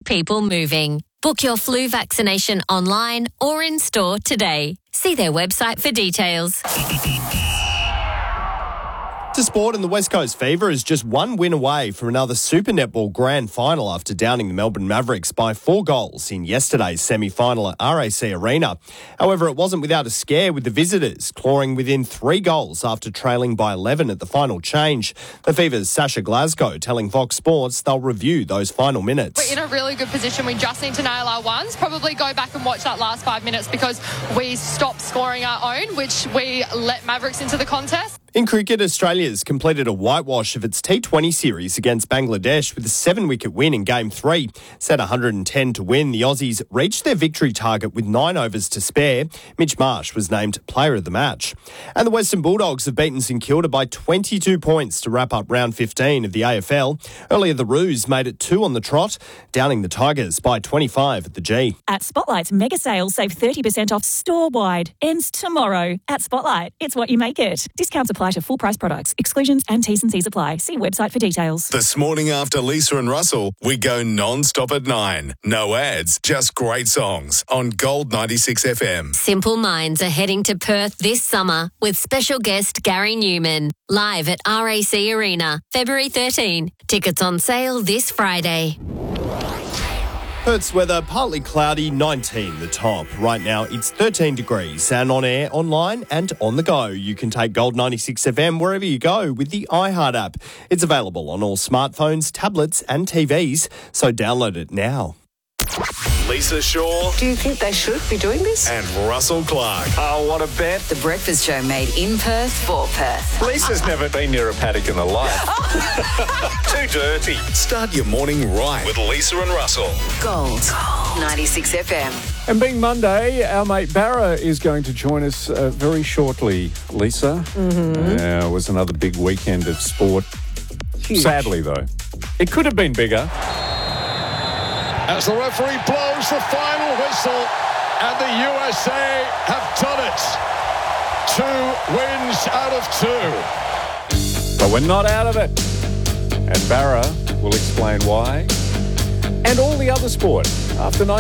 people moving. Book your flu vaccination online or in store today. See their website for details. To sport, and the West Coast Fever is just one win away from another Super Netball Grand Final after downing the Melbourne Mavericks by 4 goals in yesterday's semi-final at RAC Arena. However, it wasn't without a scare, with the visitors clawing within 3 goals after trailing by 11 at the final change. The Fever's Sasha Glasgow telling Fox Sports they'll review those final minutes. We're in a really good position. We just need to nail our ones. Probably go back and watch that last 5 minutes because we stopped scoring our own, which we let Mavericks into the contest. In cricket, Australia's completed a whitewash of its T20 series against Bangladesh with a 7-wicket win in Game 3. Set 110 to win, the Aussies reached their victory target with 9 overs to spare. Mitch Marsh was named Player of the Match. And the Western Bulldogs have beaten St Kilda by 22 points to wrap up round 15 of the AFL. Earlier, the Roos made it 2 on the trot, downing the Tigers by 25 at the G. At Spotlight's mega sale, save 30% off store-wide. Ends tomorrow. At Spotlight, it's what you make it. Discounts apply to full price products. Exclusions and T's and C's apply. See website for details. This morning after Lisa and Russell, we go non-stop at 9. No ads, just great songs on Gold 96 FM. Simple Minds are heading to Perth this summer with special guest Gary Newman. Live at RAC Arena, February 13. Tickets on sale this Friday. Perth's weather, partly cloudy, 19 the top. Right now, it's 13 degrees. And on air, online and on the go, you can take Gold 96 FM wherever you go with the iHeart app. It's available on all smartphones, tablets and TVs, so download it now. Lisa Shaw. Do you think they should be doing this? And Russell Clark. Oh, what a bet. The Breakfast Show made in Perth for Perth. Lisa's never been near a paddock in her life. Too dirty. Start your morning right with Lisa and Russell. Gold 96 FM. And being Monday, our mate Barra is going to join us very shortly, Lisa. It was another big weekend of sport. Huge. Sadly, though. It could have been bigger. As the referee blows the final whistle, and the USA have done it. 2 wins out of 2. But we're not out of it. And Barra will explain why. And all the other sport after 9.